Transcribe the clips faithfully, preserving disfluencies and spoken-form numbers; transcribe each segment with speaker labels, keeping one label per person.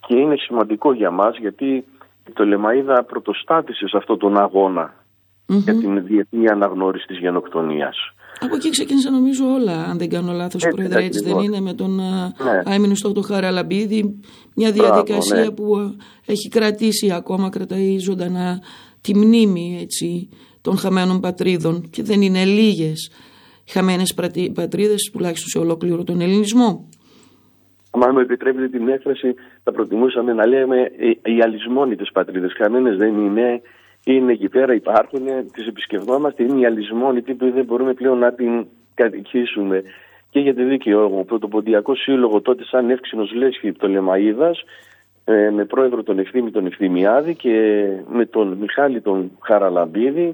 Speaker 1: Και είναι σημαντικό για μας, γιατί η Πτολεμαΐδα πρωτοστάτησε σε αυτόν τον αγώνα mm-hmm. για την διεθνή αναγνώριση της γενοκτονίας.
Speaker 2: Από εκεί ξεκίνησαν νομίζω όλα, αν δεν κάνω λάθος,
Speaker 1: έτσι,
Speaker 2: Πρόεδρε, έτσι δεν είναι, με τον ναι. Άιμινο Στόχτο Χαραλαμπίδη, μια διαδικασία Μπράβο, ναι. που έχει κρατήσει, ακόμα κρατάει ζωντανά τη μνήμη, έτσι, των χαμένων πατρίδων, και δεν είναι λίγες χαμένες πατρίδες, τουλάχιστον σε ολόκληρο τον ελληνισμό.
Speaker 1: Αν μου επιτρέπετε την έκφραση, θα προτιμούσαμε να λέμε οι αλυσμόνητες πατρίδες. Χαμένες δεν είναι, είναι εκεί πέρα, υπάρχουν, τις επισκεφτόμαστε, είναι οι αλυσμόνητοι που δεν μπορούμε πλέον να την κατοικήσουμε. Και για τη δίκαιο έργο, το Ποντιακό Σύλλογο, τότε σαν εύξηνος λέσχη Πτολεμαΐδας, με πρόεδρο τον Ευθύμη τον Ευθυμιάδη και με τον Μιχάλη τον Χαραλαμπίδη,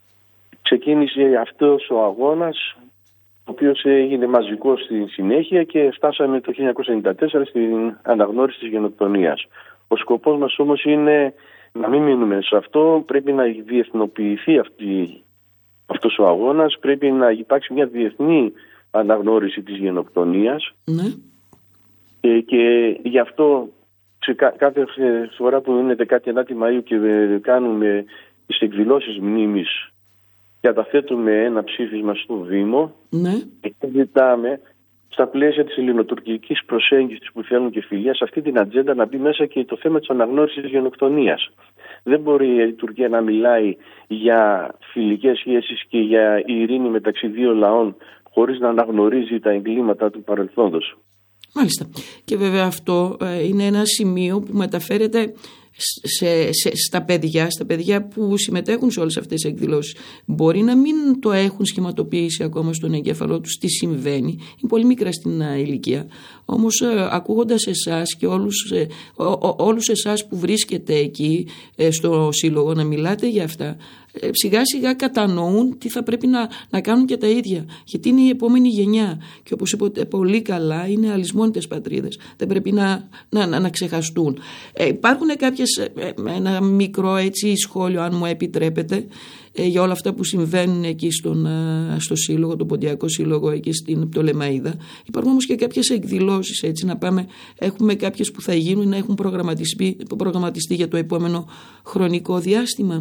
Speaker 1: ξεκίνησε αυτός ο αγώνας, ο οποίος έγινε μαζικός στη συνέχεια και φτάσαμε το χίλια εννιακόσια ενενήντα τέσσερα στην αναγνώριση της γενοκτονίας. Ο σκοπός μας όμως είναι να μην μείνουμε σε αυτό, πρέπει να διεθνοποιηθεί αυτή, αυτός ο αγώνας, πρέπει να υπάρξει μια διεθνή αναγνώριση της γενοκτονίας
Speaker 2: ναι.
Speaker 1: και, και γι' αυτό σε κά, κάθε φορά που είναι δεκαεννέα Μαΐου και κάνουμε τις εκδηλώσεις μνήμης, καταθέτουμε ένα ψήφισμα στο Δήμο
Speaker 2: ναι.
Speaker 1: και ζητάμε στα πλαίσια της ελληνοτουρκικής προσέγγισης που θέλουν και φιλία, σε αυτή την ατζέντα να μπει μέσα και το θέμα της αναγνώρισης της γενοκτονίας. Δεν μπορεί η Τουρκία να μιλάει για φιλικές σχέσεις και για ειρήνη μεταξύ δύο λαών χωρίς να αναγνωρίζει τα εγκλήματα του παρελθόντος.
Speaker 2: Μάλιστα. Και βέβαια αυτό είναι ένα σημείο που μεταφέρεται σε, σε, στα παιδιά, στα παιδιά που συμμετέχουν σε όλες αυτές τις εκδηλώσεις. Μπορεί να μην το έχουν σχηματοποιήσει ακόμα στον εγκέφαλό τους τι συμβαίνει, είναι πολύ μικρά στην uh, ηλικία, όμως uh, ακούγοντας εσάς και όλους, uh, ό, ό, όλους εσάς που βρίσκετε εκεί uh, στο Σύλλογο να μιλάτε για αυτά, uh, σιγά σιγά κατανοούν τι θα πρέπει να, να κάνουν και τα ίδια, γιατί είναι η επόμενη γενιά και όπως είπατε πολύ καλά είναι αλυσμόνητες πατρίδες, δεν πρέπει να, να, να, να ξεχαστούν. Ε, υπάρχουν κάποιες, ένα μικρό έτσι σχόλιο αν μου επιτρέπετε, ε, για όλα αυτά που συμβαίνουν εκεί στον, στο Σύλλογο, τον Ποντιακό Σύλλογο εκεί στην Πτολεμαΐδα. Υπάρχουν όμως και κάποιες εκδηλώσεις, έτσι να πάμε, έχουμε κάποιες που θα γίνουν, να έχουν προγραμματιστεί, προγραμματιστεί για το επόμενο χρονικό διάστημα.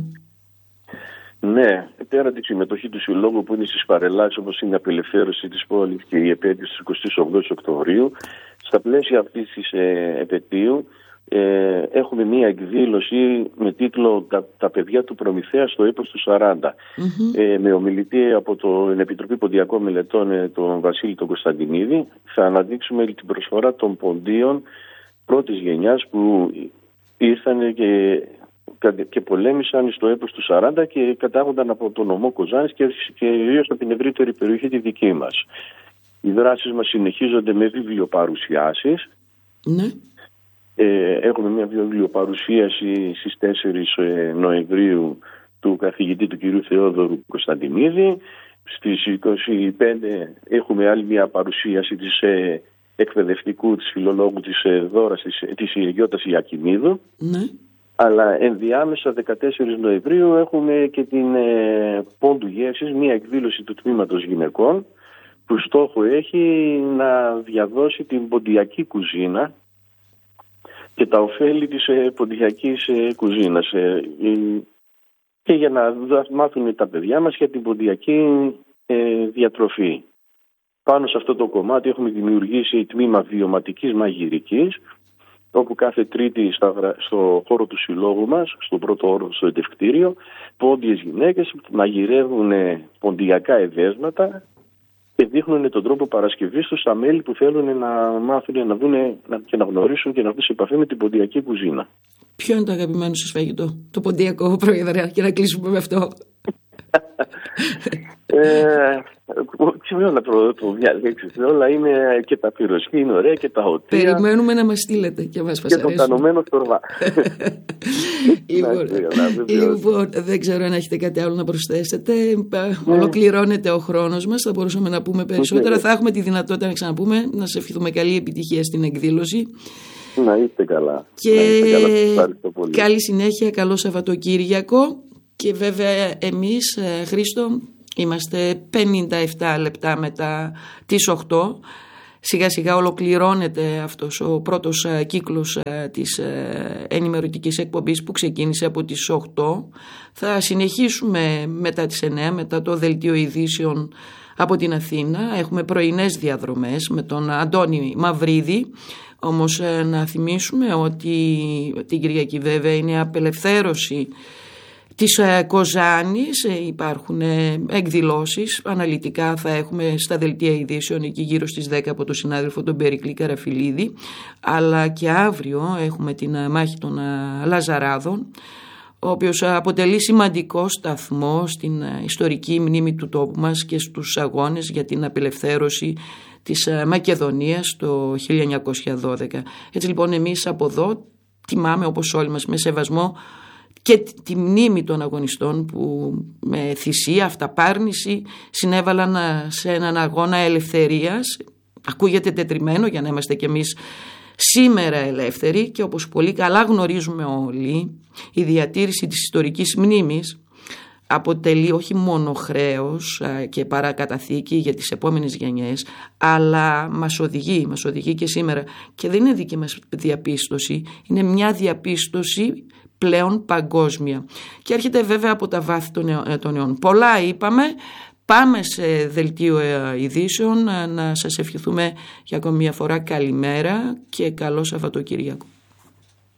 Speaker 1: Ναι, πέρα τη συμμετοχή του Συλλόγου που είναι στις παρελάσεις, όπως είναι η απελευθέρωση της πόλης και η επέτειος της εικοστής ογδόης Οκτωβρίου, στα πλαίσια αυτής της ε, επετείου ε, έχουμε μία εκδήλωση με τίτλο «Τα, τα παιδιά του Προμηθέα στο έπος του σαράντα». Mm-hmm. Ε, με ομιλητή από την Επιτροπή Ποντιακών Μελετών, ε, τον Βασίλη τον Κωνσταντινίδη, θα αναδείξουμε την προσφορά των ποντίων πρώτης γενιάς που ήρθαν και και πολέμησαν στο έπος του σαράντα και κατάγονταν από τον νομό Κοζάνης και κυρίως από την ευρύτερη περιοχή τη δική μας. Οι δράσεις μας συνεχίζονται με βιβλιοπαρουσιάσεις.
Speaker 2: Ναι.
Speaker 1: Ε, έχουμε μια βιβλιοπαρουσίαση στις τέσσερις Νοεμβρίου του καθηγητή του κυρίου Θεόδωρου Κωνσταντινίδη. Στις είκοσι πέντε έχουμε άλλη μια παρουσίαση της ε, εκπαιδευτικού της φιλολόγου της ε, Δώρας της, της Γιώτας Ιακοιμίδου.
Speaker 2: Ναι.
Speaker 1: Αλλά ενδιάμεσα δεκατέσσερις Νοεμβρίου έχουμε και την ε, Πόντου Γεύσης, μια εκδήλωση του Τμήματος Γυναικών που στόχο έχει να διαδώσει την ποντιακή κουζίνα και τα ωφέλη της ε, ποντιακής ε, κουζίνας ε, ε, και για να μάθουν τα παιδιά μας για την ποντιακή ε, διατροφή. Πάνω σε αυτό το κομμάτι έχουμε δημιουργήσει τμήμα βιωματικής μαγειρικής, όπου κάθε Τρίτη στα, στο χώρο του συλλόγου μας, στον πρώτο όρο, στο εντευκτήριο, πόντιες γυναίκες μαγειρεύουν ποντιακά εδέσματα και δείχνουν τον τρόπο παρασκευής τους στα μέλη που θέλουν να μάθουν, να δουν και να γνωρίσουν και να έρθουν σε επαφή με την ποντιακή κουζίνα. Ποιο
Speaker 2: είναι το αγαπημένο σας φαγητό, το ποντιακό, Πρόεδρε, και να κλείσουμε με αυτό?
Speaker 1: ε, όλα το, το διαλέξεις, όλα είναι και τα πυροσχή είναι ωραία και τα οτία.
Speaker 2: Περιμένουμε να μας στείλετε και μας
Speaker 1: και το κανωμένο στορβά.
Speaker 2: λοιπόν, λοιπόν, δεν ξέρω αν έχετε κάτι άλλο να προσθέσετε. Ολοκληρώνεται ο χρόνος μας, θα μπορούσαμε να πούμε περισσότερα, θα έχουμε τη δυνατότητα να ξαναπούμε, να σε ευχηθούμε καλή επιτυχία στην εκδήλωση.
Speaker 1: Να είστε καλά.
Speaker 2: Και είστε καλά, πολύ. Καλή συνέχεια, καλό Σαββατοκύριακο. Και βέβαια εμείς, Χρήστο, είμαστε πενήντα επτά λεπτά μετά τις οκτώ Σιγά σιγά ολοκληρώνεται αυτός ο πρώτος κύκλος της ενημερωτικής εκπομπής που ξεκίνησε από τις οκτώ. Θα συνεχίσουμε μετά τις εννιά, μετά το δελτίο ειδήσεων από την Αθήνα. Έχουμε πρωινές διαδρομές με τον Αντώνη Μαυρίδη. Όμως να θυμίσουμε ότι την Κυριακή βέβαια είναι απελευθέρωση της Κοζάνης, υπάρχουν εκδηλώσεις, αναλυτικά θα έχουμε στα δελτία ειδήσεων εκεί γύρω στις δέκα από τον συνάδελφο τον Περικλή Καραφιλίδη, αλλά και αύριο έχουμε την μάχη των Λαζαράδων, ο οποίος αποτελεί σημαντικό σταθμό στην ιστορική μνήμη του τόπου μας και στους αγώνες για την απελευθέρωση της Μακεδονίας το χίλια εννιακόσια δώδεκα. Έτσι λοιπόν εμείς από εδώ τιμάμε όπως όλοι μας με σεβασμό και τη μνήμη των αγωνιστών που με θυσία, αυταπάρνηση συνέβαλαν σε έναν αγώνα ελευθερίας. Ακούγεται τετριμένο για να είμαστε κι εμείς σήμερα ελεύθεροι, και όπως πολύ καλά γνωρίζουμε όλοι, η διατήρηση της ιστορικής μνήμης αποτελεί όχι μόνο χρέος και παρακαταθήκη για τις επόμενες γενιές, αλλά μας οδηγεί, μας οδηγεί και σήμερα, και δεν είναι δική μας διαπίστωση, είναι μια διαπίστωση πλέον παγκόσμια και έρχεται βέβαια από τα βάθη των αιών. Πολλά είπαμε, πάμε σε δελτίο ειδήσεων, να σας ευχηθούμε για ακόμη μια φορά καλημέρα και καλό Σαββατοκύριακο.